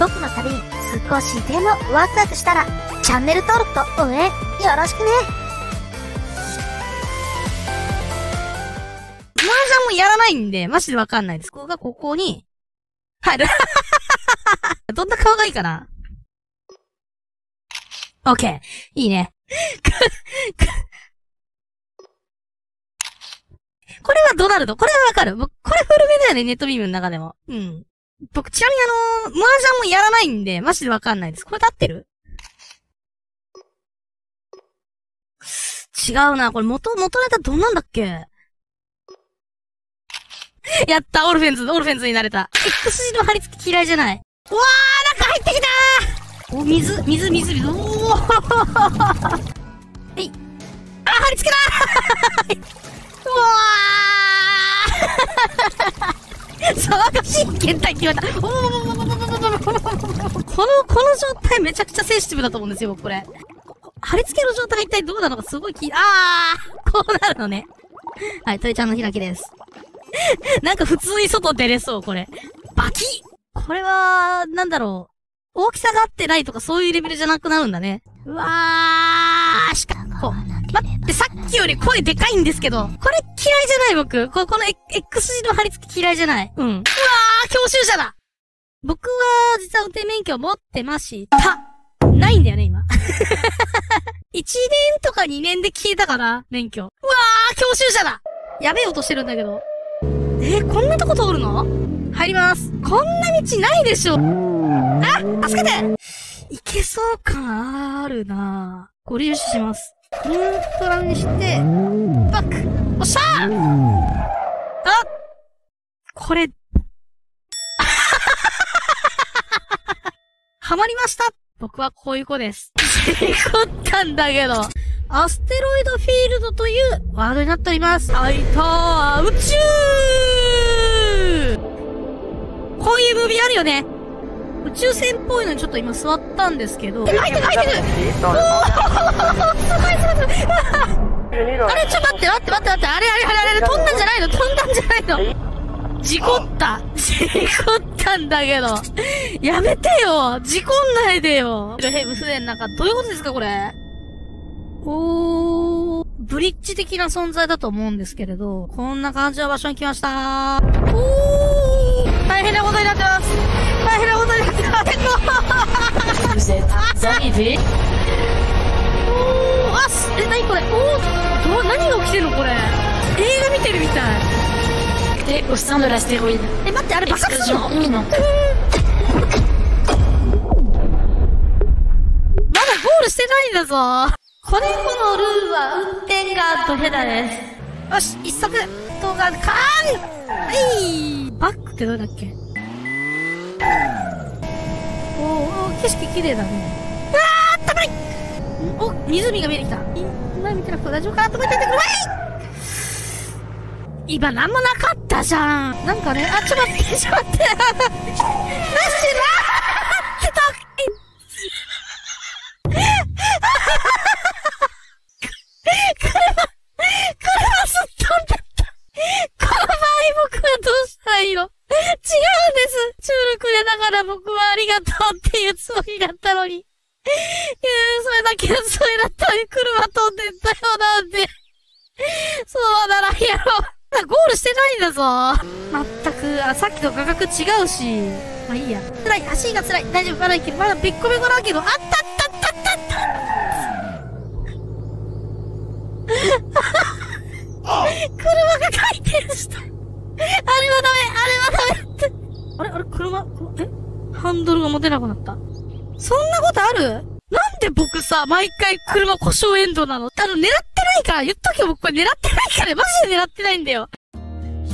僕の旅、少しでもワクワクしたら、チャンネル登録と応援、よろしくね。 麻雀もやらないんで、マジでわかんないです。ここがここに、入る。どんな顔がいいかな？オッケー。いいね。これはドナルド。これはわかる。これ古めだよね、ネットビームの中でも。うん。僕、ちなみに麻雀もやらないんで、マジでわかんないです。これで合ってる？違うな。これ元ネタどんなんだっけ？やった、オルフェンズになれた。X 字の張り付き嫌いじゃない。うわー、中入ってきたー！お、水。おーはい。あ、張り付けだーうわー騒がしい検体って言われた。この状態めちゃくちゃセンシティブだと思うんですよ、僕これ。貼り付けの状態が一体どうなのかすごいこうなるのね。はい、トイちゃんの開きです。なんか普通に外出れそう、これ。バキッ！これは、なんだろう。大きさが合ってないとかそういうレベルじゃなくなるんだね。うわー、しかも、待って、さっきより声でかいんですけど、これ嫌いじゃない僕。この X 字の貼り付き嫌いじゃない。うん。うわー、教習者だ！僕は、実は運転免許持ってました。ないんだよね、今。1年とか2年で消えたかな、免許。うわー、教習者だ！やべえ音してるんだけど。こんなとこ通るの？入ります。こんな道ないでしょ。あ、助けて！いけそう感あるなぁ。ご利用します。インフラにして、バック！おっしゃー！あ！これ、ハマりました！僕はこういう子です。事故ったんだけど。アステロイドフィールドというワードになっております。あいたー、宇宙！こういうムービーあるよね。宇宙船っぽいのにちょっと今座ったんですけど。入ってるおーすごいすごいあれちょっと待って。あれ、飛んだんじゃないの事故ったんだけど。やめてよ事故んないでよヘブ船なんか、どういうことですかこれブリッジ的な存在だと思うんですけれど、こんな感じの場所に来ました。大変なことになってます。何これ何が起きてるのこれ。映画見てるみたい。 au sein de l'astéroïde. 待って、あれ爆発するの？まだゴールしてないんだぞ。これこのルールは運転がドヘダです。よし、一足動画カーンはい。バックってどうだっけ？景色綺麗だね。あったかい！湖が見えてきた。今見てなくて大丈夫かなと思っててください！今なんもなかったじゃん。なんかね、ちょっと待って。なしなー車すっ飛んだった。この場合僕はどうしたらいいの？違うんです。チュールくれながら僕はありがとうっていうつもりだったのに。それだったのに車飛んでったよなんて。そうならやろう。ゴールしてないんだぞ。まったく、さっきと価格違うし。まあいいや。辛い、足が辛い。大丈夫、まだいける。まだべっこべこだけど、あった車が回転した。あれはダメって。あれ車、ハンドルが持てなくなった。そんなことある？なんで僕さ、毎回車故障エンドなの？狙ってないから、言っとけよ、僕これ狙ってないから、マジで狙ってないんだよ。